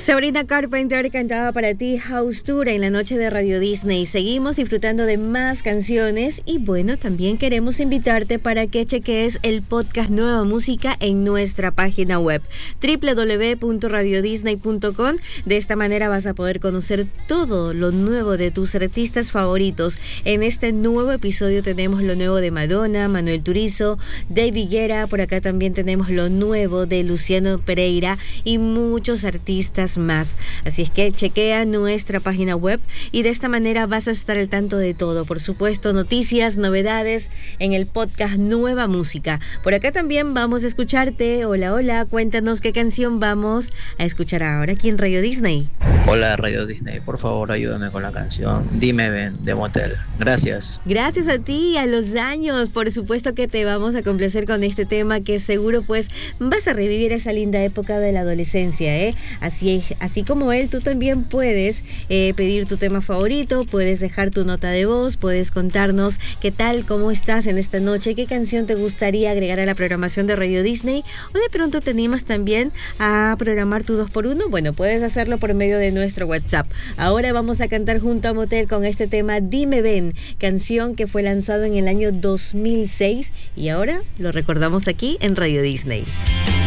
Sabrina Carpenter cantaba para ti House Tour en la noche de Radio Disney. Seguimos disfrutando de más canciones y bueno, también queremos invitarte para que cheques el podcast Nueva Música en nuestra página web www.radiodisney.com. De esta manera vas a poder conocer todo lo nuevo de tus artistas favoritos. En este nuevo episodio tenemos lo nuevo de Madonna, Manuel Turizo, David Guerra. Por acá también tenemos lo nuevo de Luciano Pereira y muchos artistas más. Así es que chequea nuestra página web y de esta manera vas a estar al tanto de todo. Por supuesto, noticias, novedades en el podcast Nueva Música. Por acá también vamos a escucharte. Hola, hola, cuéntanos qué canción vamos a escuchar ahora aquí en Radio Disney. Hola Radio Disney, por favor ayúdame con la canción Dime Ven de Motel. Gracias. Gracias a ti, a los años. Por supuesto que te vamos a complacer con este tema que seguro pues vas a revivir esa linda época de la adolescencia, ¿eh? Así como él, tú también puedes pedir tu tema favorito, puedes dejar tu nota de voz, puedes contarnos qué tal, cómo estás en esta noche, qué canción te gustaría agregar a la programación de Radio Disney, o de pronto te animas también a programar tu 2x1. Bueno, puedes hacerlo por medio de nuestro WhatsApp. Ahora vamos a cantar junto a Motel con este tema Dime Ven, canción que fue lanzado en el año 2006 y ahora lo recordamos aquí en Radio Disney.